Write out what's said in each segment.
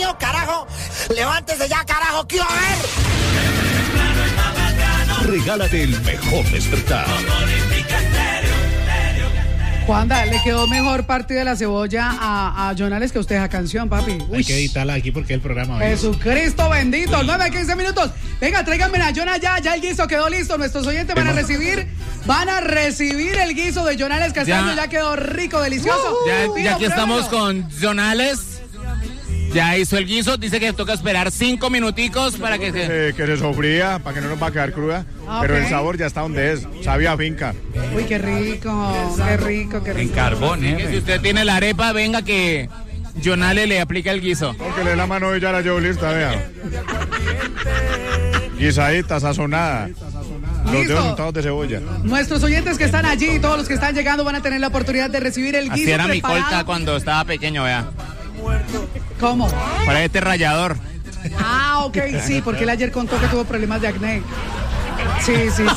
mío, carajo. Levántese ya, carajo, quiero ver. Regálate el mejor despertar. Juanda, le quedó mejor parte de la cebolla a Jonales que usted esa canción, papi. Hay que editarla aquí porque el programa hoy. Jesucristo bendito, 9:15 minutos. Venga, tráiganme a Jonah ya el guiso quedó listo. Nuestros oyentes van a recibir el guiso de Jonales Castaño, ya quedó rico, delicioso. Ya aquí estamos con Jonales. Ya hizo el guiso, dice que toca esperar 5 minuticos para que se sofría, para que no nos va a quedar cruda. Okay. Pero el sabor ya está donde es, sabía a finca. Uy, qué rico. En carbón, Si usted tiene la arepa, venga que Jonales le aplica el guiso. Porque le dé la mano y ya la llevo lista, vea. Guisadita, sazonada. Los dedos untados de cebolla. Nuestros oyentes que están allí y todos los que están llegando van a tener la oportunidad de recibir el guiso. Así era preparado. mi colta cuando estaba pequeño, vea. ¿Cómo? Para este rallador. Ah, ok, sí, porque él ayer contó que tuvo problemas de acné. Sí.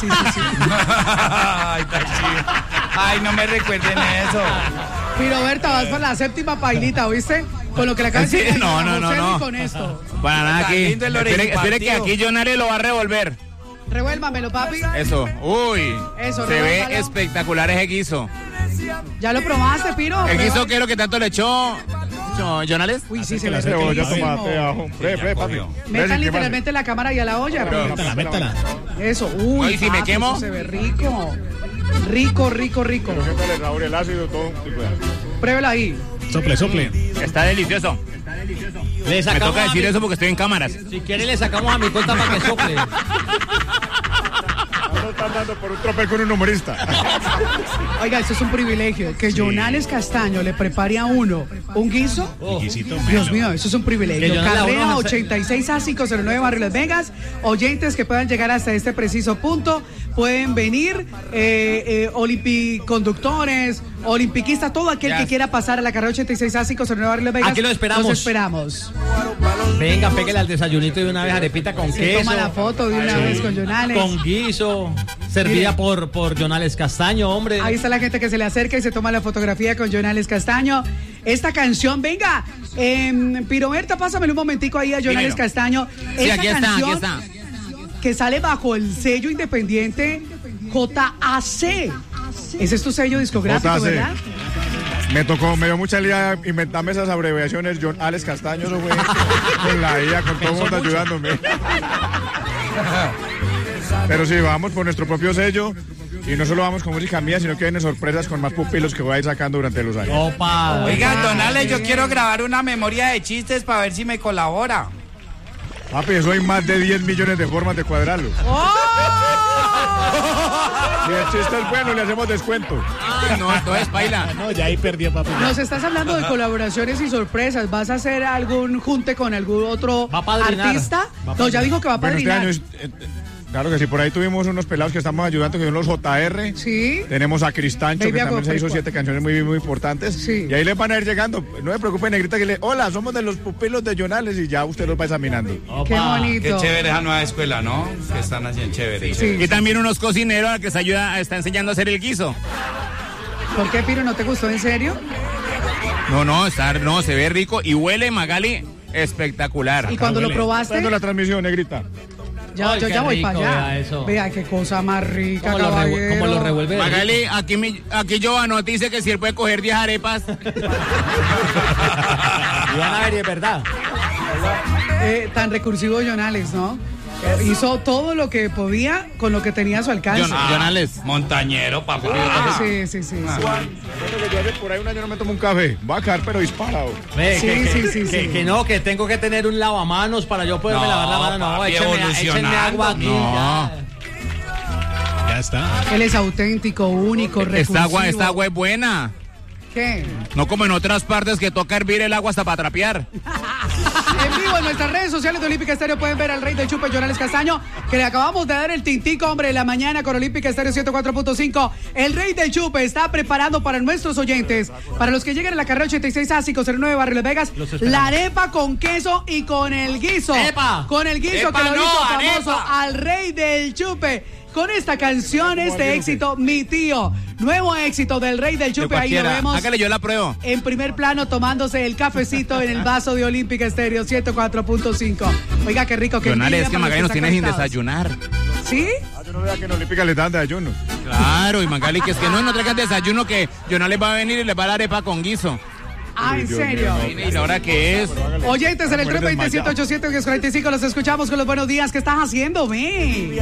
Ay, no me recuerden eso. Piroberta, vas por la 7ª pailita, ¿oíste? Con lo que le acabas de decir. No. Con esto. Para nada aquí. Espere que aquí Jonales lo va a revolver. Revuélvamelo, papi. Eso. Uy. Eso, se ve espectacular ese guiso. ¿Ya lo probaste, Piro? ¿El guiso qué es lo que tanto le echó Jonales? Uy, sí, se ve cebolla, tomate, ajo. Papi. Metan literalmente la cámara y a la olla. Métala. Eso. Uy, si me quemo. Eso se ve rico. Rico. Siéntale, Raúl, el ácido, todo. Pruébela ahí. Sople. Está delicioso. Me toca decir eso porque estoy en cámaras. Si quiere le sacamos a mi cuenta para que sople. No están dando por un tropel con un humorista. Oiga, eso es un privilegio. Que Jonales Castaño le prepare a uno un guiso. Dios mío, eso es un privilegio. Carrera 86A509 Barrio Las Vegas. Oyentes que puedan llegar hasta este preciso punto pueden venir. Olimpiconductores, olimpiquistas, todo aquel que quiera pasar a la carrera 86A509 Barrio Las Vegas. Aquí lo esperamos. Los esperamos. Venga, pégale al desayunito de una vez, arepita con queso. Toma la foto de una vez con Jonales. Con guiso, servida por Jonales Castaño, hombre. Ahí está la gente que se le acerca y se toma la fotografía con Jonales Castaño. Esta canción, venga, Piroberta, pásamelo un momentico ahí a Jonales Castaño. Sí, aquí está. Que sale bajo el sello independiente JAC. Ese es tu sello discográfico, JAC. ¿verdad? Me dio mucha liada inventarme esas abreviaciones. Jonales Castaño, eso fue con la IA, con todo el mundo ayudándome. Pero sí, vamos por nuestro propio sello. Y no solo vamos con música mía, sino que vienen sorpresas con más pupilos que voy a ir sacando durante los años. Opa. Oiga, Jonales, yo quiero grabar una memoria de chistes para ver si me colabora. Papi, eso hay más de 10 millones de formas de cuadrarlo. Si el chiste es bueno, le hacemos descuento. No, esto es baila. No, ya ahí perdí, papi. Nos estás hablando de colaboraciones y sorpresas. ¿Vas a hacer algún junte con algún otro artista? No, ya dijo que va a padrinar. Bueno, este año claro que sí, por ahí tuvimos unos pelados que estamos ayudando, que son los JR. Sí. Tenemos a Cristancho, que también se hizo 7 canciones muy importantes. Sí. Y ahí les van a ir llegando. No se preocupe, negrita, que hola, somos de los pupilos de Jonales, y ya usted los va examinando. Opa. Qué bonito. Qué chévere esa nueva escuela, ¿no? Que están haciendo chévere. Sí. Y también unos cocineros a que está enseñando a hacer el guiso. ¿Por qué, Piro? ¿No te gustó en serio? No, se ve rico y huele, Magali, espectacular. ¿Y cuando lo probaste? Dando la transmisión, negrita. Yo ya voy rico, para allá. Vea qué cosa más rica, caballero. Como lo revuelve. Magali, aquí Giovanni dice que si él puede coger 10 arepas. Y van a ver, es verdad. Tan recursivo Jonales, ¿no? Hizo todo lo que podía con lo que tenía a su alcance. Jonales. Montañero, papá. Sí. Por ahí un año no me tomo un café. Va a caer, pero disparado. Que tengo que tener un lavamanos para yo poderme lavar la mano. No, échenme agua aquí. No. Ya está. Él es auténtico, único, recursivo. Esta agua es buena. ¿Qué? No como en otras partes que toca hervir el agua hasta para trapear. En vivo en nuestras redes sociales de Olímpica Estéreo pueden ver al rey del chupe, Jonales Castaño, que le acabamos de dar el tintico, hombre, de la mañana con Olímpica Estéreo 104.5. El rey del chupe está preparando para nuestros oyentes, para los que lleguen a la carrera 86A509 Barrio Las Vegas, la arepa con queso y con el guiso. ¡Epa! Con el guiso ¡Epa, que lo no, hizo famoso arepa! al rey del chupe. con esta canción, este éxito, Mi Tío. Nuevo éxito del Rey del Chupe. Ahí lo vemos. Hágale, yo la pruebo. En primer plano, tomándose el cafecito en el vaso de Olímpica Estéreo 104.5. Oiga, qué rico. Jonales, es que Magali nos tiene sin desayunar. ¿Sí? Yo no vea que en Olímpica les dan desayuno. Claro, y Magali, que es que no traigan desayuno, que Jonales va a venir y les va a dar arepa con guiso. Ah, ¿en serio? ¿Y la hora qué es? Oyentes en el 327-800-1045, los escuchamos con los buenos días. ¿Qué estás haciendo, ve?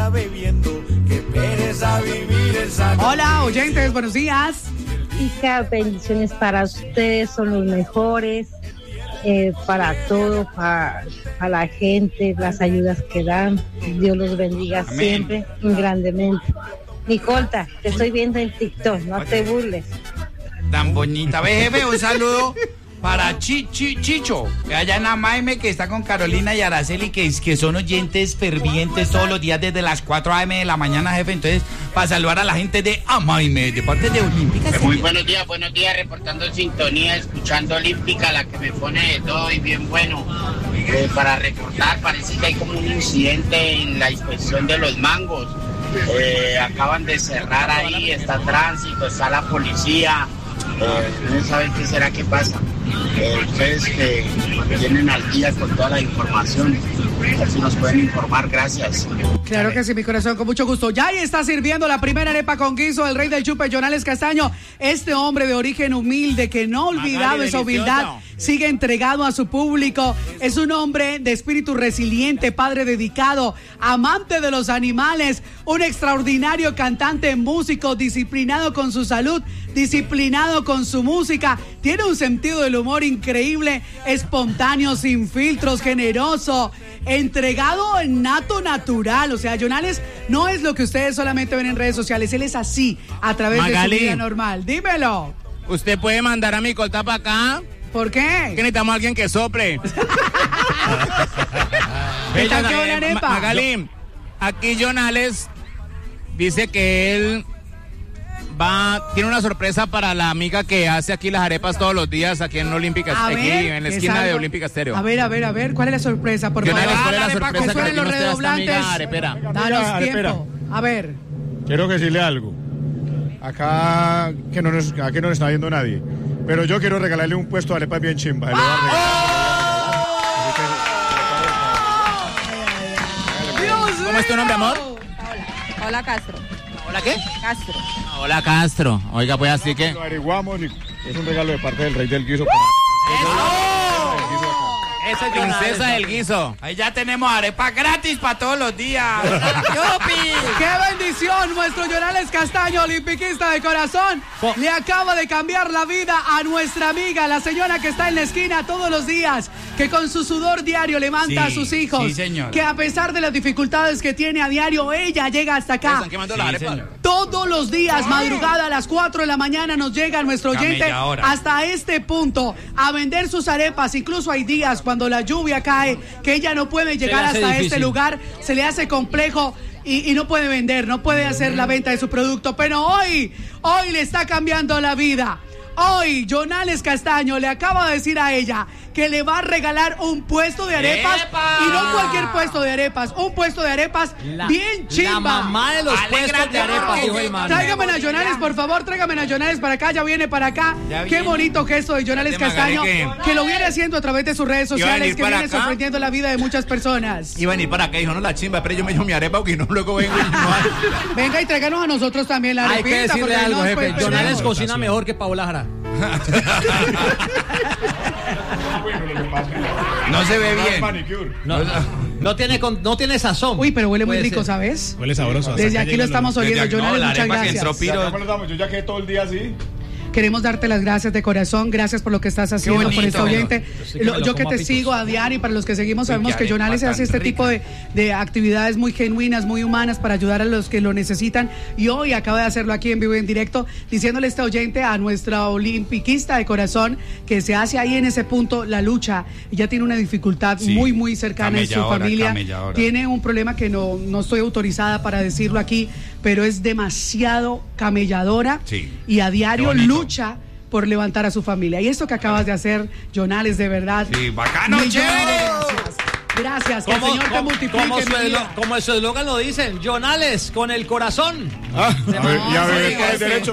Hola, oyentes, buenos días. Hija, bendiciones para ustedes, son los mejores, para todo, para la gente, las ayudas que dan. Dios los bendiga siempre, grandemente. Nicolta, te estoy viendo en TikTok, no te burles. Tan bonita. Ve, jefe, un saludo para Chicho, allá en Amaime, que está con Carolina y Araceli, que son oyentes fervientes todos los días desde las 4 a.m. de la mañana, jefe. Entonces, para saludar a la gente de Amaime, de parte de Olímpica. Muy buenos días, reportando en sintonía, escuchando Olímpica, la que me pone de todo y bien bueno. Para reportar, parece que hay como un incidente en la inspección de los mangos. Acaban de cerrar ahí, está tránsito, está la policía. No saben qué será que pasa. Ustedes que tienen al día con toda la información, a ver si nos pueden informar. Gracias. Claro que sí, mi corazón, con mucho gusto. Ya ahí está sirviendo la primera arepa con guiso el Rey del Chupe, Jonales Castaño. Este hombre de origen humilde que no ha olvidado esa humildad, sigue entregado a su público. Es un hombre de espíritu resiliente, padre dedicado, amante de los animales, un extraordinario cantante, músico, disciplinado con su salud, disciplinado con su música. Tiene un sentido del humor increíble, espontáneo, sin filtros, generoso, entregado en nato natural. O sea, Jonales no es lo que ustedes solamente ven en redes sociales, él es así a través de su vida normal. Dímelo. ¿Usted puede mandar a mi colta para acá? ¿Por qué? Que necesitamos a alguien que sople. ¿Qué tal que una arepa? Magali, aquí Jonales dice que él tiene una sorpresa para la amiga que hace aquí las arepas todos los días aquí en Olímpica, aquí en la esquina de Olímpica Estéreo. A ver, ¿cuál es la sorpresa? Por favor. ¿Cuál es la sorpresa que suenen los redoblantes? Danos tiempo. A ver. Quiero decirle algo. Acá que no nos está viendo nadie, pero yo quiero regalarle un puesto de arepas bien chimba. ¿Cómo es tu nombre, amor? Hola, Castro. ¿Hola qué? Castro. Hola, Castro. Oiga, pues así que... Lo averiguamos y es un regalo de parte del Rey del Guiso. Esa es princesa del guiso. Ahí ya tenemos arepa gratis para todos los días. ¡Yupi! ¡Qué bendición! Nuestro Jonales Castaño, olimpiquista de corazón, le acaba de cambiar la vida a nuestra amiga, la señora que está en la esquina todos los días, que con su sudor diario levanta a sus hijos. Sí, señor. Que a pesar de las dificultades que tiene a diario, ella llega hasta acá. ¿Están quemando la arepa? Todos los días, madrugada a las 4 de la mañana, nos llega nuestro oyente hasta este punto a vender sus arepas. Incluso hay días cuando la lluvia cae, que ella no puede llegar hasta este lugar, se le hace complejo y no puede vender, no puede hacer la venta de su producto, pero hoy le está cambiando la vida. Hoy Jonales Castaño le acaba de decir a ella que le va a regalar un puesto de arepas. ¡Epa! Y no cualquier puesto de arepas, un puesto de arepas bien chimba. La mamá de los puestos de arepas, dijo el man. Tráigame a Jonales, por favor, tráigame a Jonales para acá, ya viene para acá. Qué bonito gesto de Jonales Castaño, que lo viene haciendo a través de sus redes sociales, que viene sorprendiendo la vida de muchas personas. Iba a venir para acá, dijo, no la chimba, pero yo me echo mi arepa porque no, luego vengo y no. Venga y tráiganos a nosotros también la arepita. Hay que decirle algo, jefe, Jonales cocina mejor que Paola Jara. No se ve bien. No tiene sazón. Uy, pero huele muy rico, ¿sabes? Huele sabroso. Desde aquí lo estamos oliendo. Jonales, muchas gracias. Yo ya quedé todo el día así. Queremos darte las gracias de corazón, gracias por lo que estás haciendo por este oyente. Yo que te sigo a diario y para los que seguimos sabemos que Jonales hace este tipo de actividades muy genuinas, muy humanas para ayudar a los que lo necesitan y hoy acaba de hacerlo aquí en vivo y en directo, diciéndole este oyente a nuestra olimpiquista de corazón que se hace ahí en ese punto la lucha. Ella tiene una dificultad muy cercana en su familia, tiene un problema que no estoy autorizada para decirlo aquí, pero es demasiado camelladora y a diario lucha por levantar a su familia. Y esto que acabas de hacer, Jonales, de verdad. Sí, bacano, chévere. Gracias, que el Señor te multiplique. Como su eslogan lo dicen, Jonales, con el corazón. Y a ver, ¿cuál es derecho?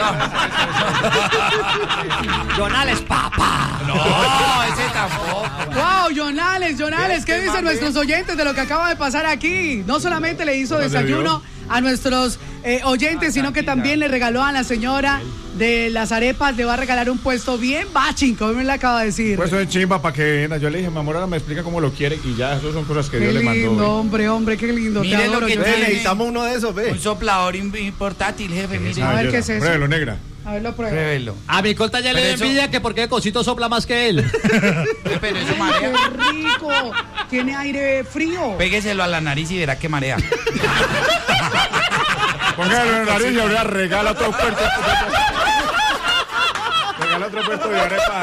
Jonales, papá. No, ese tampoco. Wow, Jonales, ¿qué dicen nuestros oyentes de lo que acaba de pasar aquí? No solamente le hizo desayuno a nuestros oyentes, sino que también le regaló a la señora de las arepas, le va a regalar un puesto bien bachín, como me le acaba de decir. Puesto de chimba para que yo le dije, mi amor, ahora me explica cómo lo quiere y ya, eso son cosas que qué Dios le mandó. Lindo, hombre, qué lindo. Mire lo que necesitamos uno de esos, ve. Un soplador portátil, jefe, mire. A ver qué es eso. Pruébelo, negra. A ver, lo pruebo. Pruébelo. A mi colta ya le da envidia que porque el cosito sopla más que él. Pero eso marea. ¡Qué rico! Tiene aire frío. Pégueselo a la nariz y verá que marea. Póngalo en la nariz y ahora regala otro puesto. Regala otro puesto de arepa,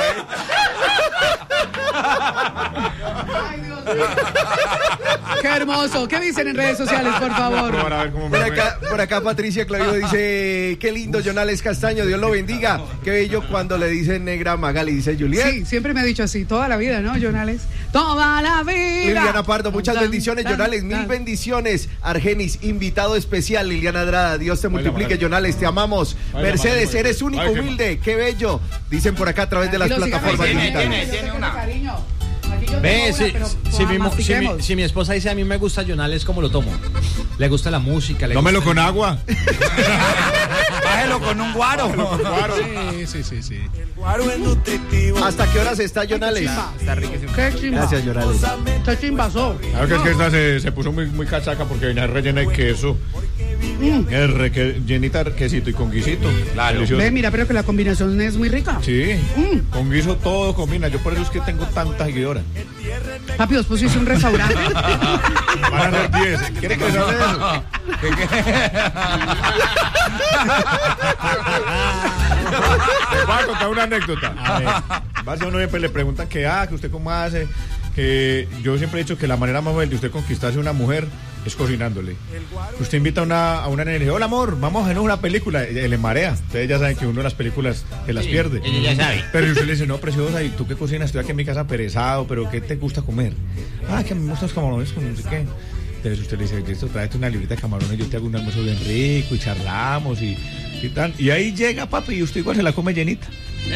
Ay, Dios mío. Qué hermoso. ¿Qué dicen en redes sociales, por favor? Por acá Patricia Clavijo dice, qué lindo Jonales Castaño, Dios lo bendiga. Qué bello cuando le dicen negra Magali, dice Juliet. Sí, siempre me ha dicho así, toda la vida, ¿no, Jonales? Toda la vida. Liliana Pardo, muchas bendiciones, Jonales, mil bendiciones. Argenis, invitado especial, Liliana Andrada, Dios te multiplique, Jonales, te amamos. Mercedes, eres único, humilde, qué bello. Dicen por acá a través de las plataformas digitales. Tiene una. Ve, si mi esposa dice a mí me gusta Jonales, ¿cómo lo tomo? Le gusta la música. Tómelo con agua. Bájelo con un guaro. Sí. El guaro es nutritivo. ¿Hasta qué horas está Jonales? Está riquísimo. Qué chimba. Gracias, Jonales. Qué chimbazó. Claro que es que esta se puso muy cachaca porque venía rellena de queso. Llenita de quesito y con guisito. Claro. Delicioso. Ve, mira, pero que la combinación es muy rica. Sí, con guiso todo combina. Yo por eso es que tengo tantas seguidoras. Papi, después hice un restaurante. Van a ser 10. ¿Quiere que les hable de eso? Les voy a contar una anécdota. A ver, a uno siempre le preguntan que usted cómo hace. Que yo siempre he dicho que la manera más fácil de usted conquistarse a una mujer es cocinándole. Usted invita a una nena y dice, hola amor, vamos a ver una película, le marea. Ustedes ya saben que uno de las películas se las pierde. Ella ya sabe. Pero usted le dice, no, preciosa, ¿y tú qué cocinas? Estoy aquí en mi casa perezado, pero ¿qué te gusta comer? Que a mí me gustan los camarones con no sé qué. Entonces usted le dice, listo, tráete una librita de camarones, yo te hago un almuerzo bien rico y charlamos y tal. Y ahí llega, papi, y usted igual se la come llenita.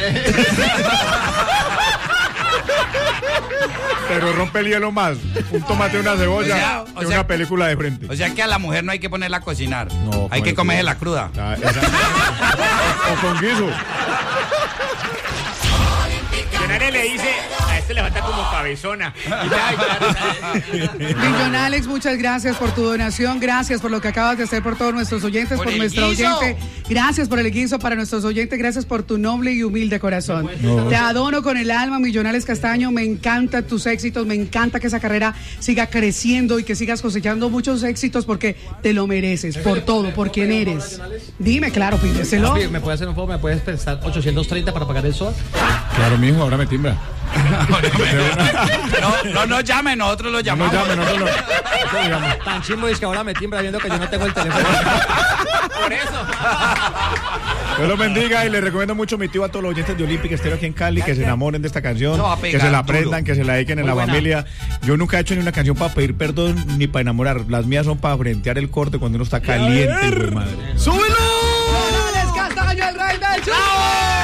Pero rompe el hielo más. Un tomate, una cebolla, y una película de frente. O sea que a la mujer no hay que ponerla a cocinar. No, hay que comerse la cruda. O con guiso. Jonales le dice, a este le falta como cabezona. Jonales, muchas gracias por tu donación, gracias por lo que acabas de hacer por todos nuestros oyentes, por nuestra oyente. Gracias por el guiso para nuestros oyentes, gracias por tu noble y humilde corazón. Te adoro con el alma, mi Jonales Castaño, me encantan tus éxitos, me encanta que esa carrera siga creciendo y que sigas cosechando muchos éxitos porque te lo mereces, por todo, por quien eres. Dime, claro, pídeselo. ¿Me puedes hacer un favor? ¿Me puedes prestar 830 para pagar el SOAT? Claro, mijo, ahora me timbra. No nos llame, nosotros lo llamamos. No llame, Tan chimbo es que ahora me timbra viendo que yo no tengo el teléfono. Por eso. Dios los bendiga y les recomiendo mucho mi tío a todos los oyentes de Olímpica Estéreo aquí en Cali, que se enamoren de esta canción, que se la aprendan, que se la dediquen en la familia. Yo nunca he hecho ni una canción para pedir perdón ni para enamorar. Las mías son para frentear el corte cuando uno está caliente, güey, madre. ¡Súbelo! Jonales Castaño, el rey del show.